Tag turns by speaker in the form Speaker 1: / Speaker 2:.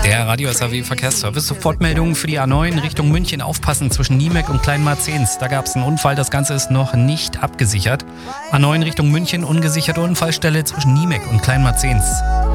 Speaker 1: Der Radio SAW Verkehrsservice. Sofortmeldungen für die A9 Richtung München. Aufpassen zwischen Niemek und Kleinmarzens. Da gab es einen Unfall. Das Ganze ist noch nicht abgesichert. A9 Richtung München. Ungesicherte Unfallstelle zwischen Niemek und Kleinmarzens.